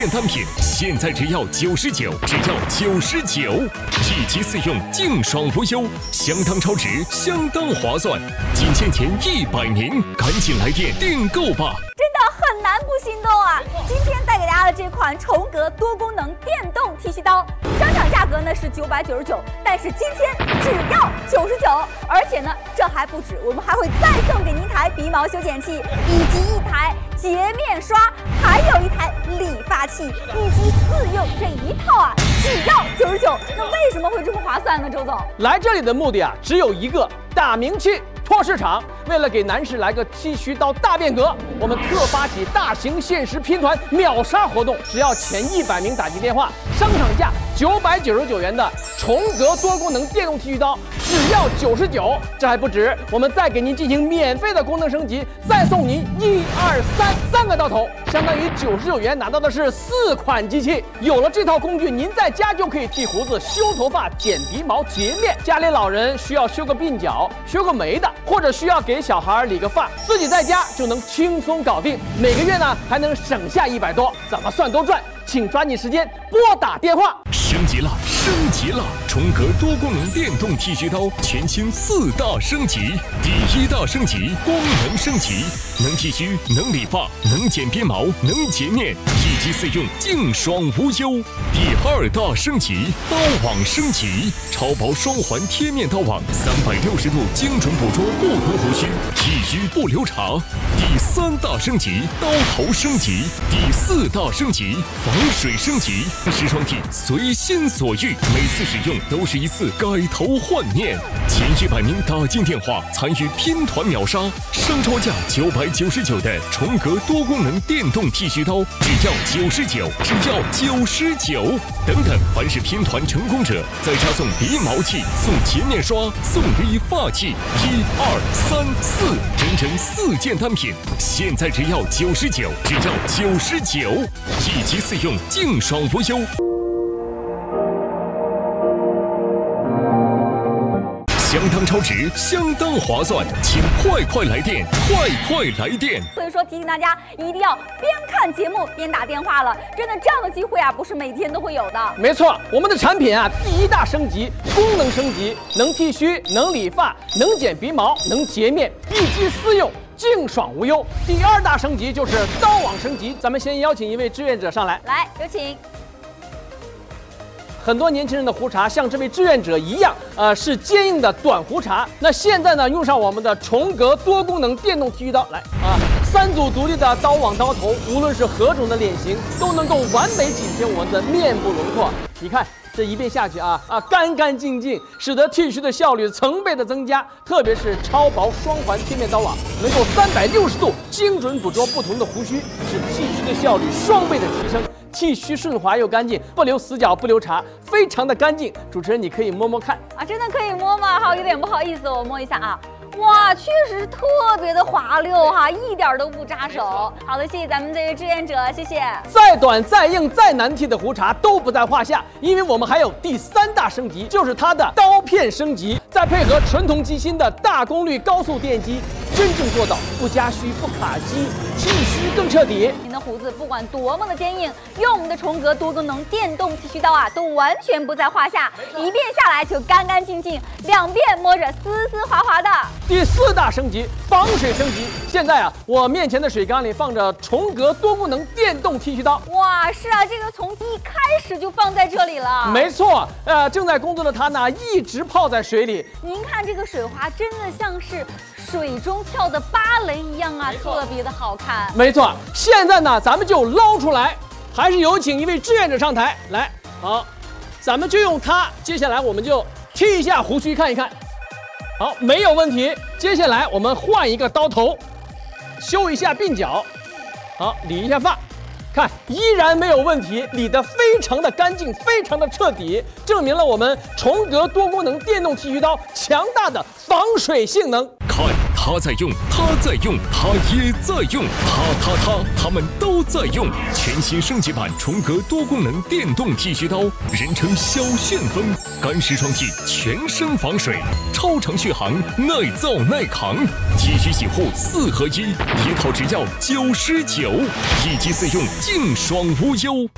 单品现在只要99，只要99，一机四用，净爽无忧，相当超值，相当划算，仅限前100名，赶紧来电订购吧！ 真的很难不心动啊！今天带给大家的这款重格多功能电动剃须刀，商场价格呢是999，但是今天只要99，而且呢这还不止，我们还会再送给您一台鼻毛修剪器，以及一台洁面刷，还有一台理发器，一机四用这一套啊，只要99。那为什么会这么划算呢？周总， 来这里的目的啊，只有一个，打名气。拓市场，为了给男士来个剃须刀大变革，我们特发起大型限时拼团秒杀活动，只要前100名打进电话，商场价999元的重格多功能电动剃须刀，只要99。这还不止，我们再给您进行免费的功能升级，再送您3个刀头，相当于99元拿到的是4款机器。有了这套工具，您在家就可以剃胡子、修头发、剪鼻毛、洁面。家里老人需要修个鬓角、修个眉的，或者需要给小孩理个发，自己在家就能轻松搞定。每个月呢还能省下100多，怎么算都赚。请抓紧时间拨打电话。 升级了，升级了！重格多功能电动剃须刀全新4大升级。第1大升级，功能升级，能剃须，能理发，能剪边毛，能洁面，一机四用，净爽无忧。第2大升级，刀网升级，超薄双环贴面刀网，360度精准捕捉不同胡须，剃须不留茬。第3大升级，刀头升级。第4大升级，防水升级，时装剃随心所欲，每次使用都是一次改头换面。前100名打进电话参与拼团秒杀，商超价999的重格多功能电动剃须刀，只要99，只要99。等等，凡是拼团成功者，再加送鼻毛器、送洁面刷、送理发器，1、2、3、4，整整4件单品，现在只要99，只要99，一机四用，净爽无忧。相当超值，相当划算，请快来电，快来电！ 所以说提醒大家一定要边看节目边打电话了，真的这样的机会啊，不是每天都会有的。 没错，我们的产品啊，第1大升级，功能升级，能剃须，能理发，能剪鼻毛，能洁面，一机四用，净爽无忧。第2大升级就是刀网升级，咱们先邀请一位志愿者上来， 来，有请。 很多年轻人的胡茬像这位志愿者一样，是坚硬的短胡茬。那现在呢，用上我们的重格多功能电动剃须刀，来3组独立的刀网刀头，无论是何种的脸型，都能够完美紧贴我们的面部轮廓。你看这一遍下去干干净净，使得剃须的效率成倍的增加。特别是超薄双环贴面刀网，能够360度精准捕捉不同的胡须，使剃须的效率双倍的提升。剃须顺滑又干净，不留死角，不留茬，非常的干净。主持人，你可以摸摸看啊，真的可以摸吗？好，有点不好意思，我摸一下啊。哇，确实是特别的滑溜哈，一点都不扎手。好的，谢谢咱们这位志愿者，谢谢。 再短、再硬、再难剃的胡茬都不在话下，因为我们还有第3大升级，就是它的刀片升级，再配合纯铜机芯的大功率高速电机，真正做到不加须、不卡机，剃须更彻底。 您的胡子不管多么的坚硬，用我们的重格多功能电动剃须刀啊，都完全不在话下，一遍下来就干干净净，2遍摸着丝丝滑滑的。 第4大升级，防水升级。现在啊，我面前的水缸里放着重格多功能电动剃须刀。 哇，是啊，这个从一开始就放在这里了。 没错，正在工作的它呢，一直泡在水里。 您看这个水花，真的像是水中跳的芭蕾一样啊，特别的好看。 没错，现在呢，咱们就捞出来，还是有请一位志愿者上台来。好，咱们就用它，接下来我们就剃一下胡须，看一看。好，没有问题。接下来我们换一个刀头，修一下鬓角，好，理一下发，看依然没有问题，理得非常的干净，非常的彻底，证明了我们重格多功能电动剃须刀强大的防水性能。 看，他在用，他在用，他也在用，他们都在用。全新升级版重格多功能电动剃须刀，人称小旋风，干湿双剃，全身防水，超长续航，耐造耐扛，剃须洗护4合1，一套只要99，一机4用，净爽无忧。